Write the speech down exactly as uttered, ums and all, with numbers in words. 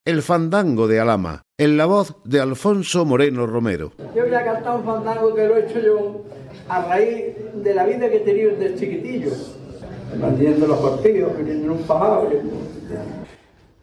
El fandango de Alhama, en la voz de Alfonso Moreno Romero. Yo voy a cantar un fandango que lo he hecho yo a raíz de la vida que he tenido desde chiquitillo, manteniendo los partidos, viniendo en un pajabre.